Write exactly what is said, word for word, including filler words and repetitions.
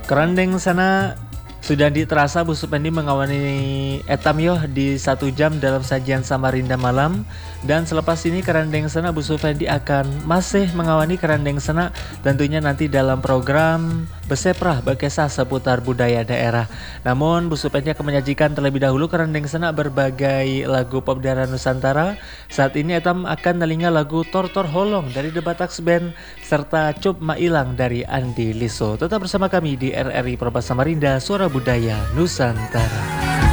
Kerandeng sana sudah diterasa Bu Supendi mengawani etam yoh di satu jam dalam sajian Samarinda malam. Dan selepas ini Kerandeng sana Bu Supendi akan masih mengawani Kerandeng sana tentunya nanti dalam program Beseprah Bekesah seputar budaya daerah. Namun Bu Supendi akan menyajikan terlebih dahulu Kerandeng sana berbagai lagu pop daerah Nusantara. Saat ini etam akan telinga lagu Tortor Holong dari The Bataks Band serta Cup Mailang dari Andi Liso. Tetap bersama kami di R R I Perbas Samarinda, Suara Budaya Nusantara.